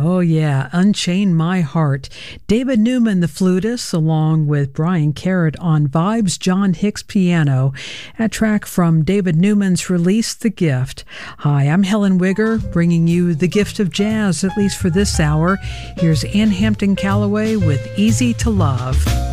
Oh, yeah, Unchain My Heart. David Newman, the flutist, along with Brian Carrot on vibes, John Hicks piano, a track from David Newman's release, The Gift. Hi, I'm Helen Wigger, bringing you the gift of jazz, at least for this hour. Here's Ann Hampton Callaway with Easy to Love.